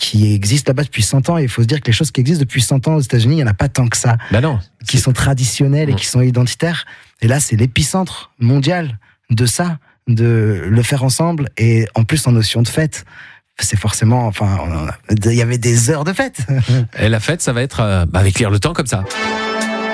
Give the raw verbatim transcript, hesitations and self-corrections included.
qui existent là-bas depuis cent ans. Et il faut se dire que les choses qui existent depuis cent ans aux États-Unis, il n'y en a pas tant que ça. Bah non. Qui c'est... sont traditionnelles et Mmh. qui sont identitaires. Et là, c'est l'épicentre mondial de ça, de le faire ensemble. Et en plus, en notion de fête. C'est forcément, enfin, il y avait des heures de fête. Et la fête, ça va être euh, bah, avec Lire le Temps comme ça.